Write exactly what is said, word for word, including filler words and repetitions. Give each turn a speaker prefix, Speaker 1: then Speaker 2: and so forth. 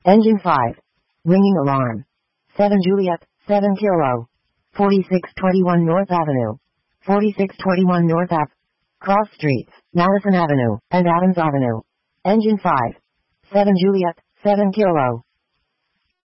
Speaker 1: Engine five. Ringing alarm. seven Juliet, seven Kilo. forty-six twenty-one North Avenue. forty-six twenty-one North Ave. Cross Streets, Madison Avenue, and Adams Avenue. Engine five. seven Juliet, seven Kilo.